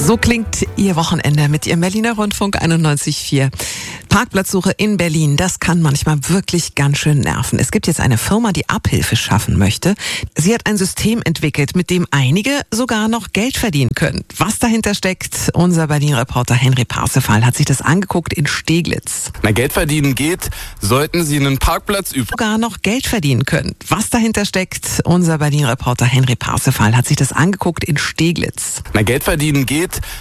So klingt Ihr Wochenende mit Ihrem Berliner Rundfunk 91.4. Parkplatzsuche in Berlin, das kann manchmal wirklich ganz schön nerven. Es gibt jetzt eine Firma, die Abhilfe schaffen möchte. Sie hat ein System entwickelt, mit dem einige sogar noch Geld verdienen können. Was dahinter steckt, unser Berlin-Reporter Henry Parsifal hat sich das angeguckt in Steglitz. Na, Geld verdienen geht, sollten Sie einen Parkplatz sogar noch Geld verdienen können. Was dahinter steckt, unser Berlin-Reporter Henry Parsifal hat sich das angeguckt in Steglitz. Na, Geld verdienen geht,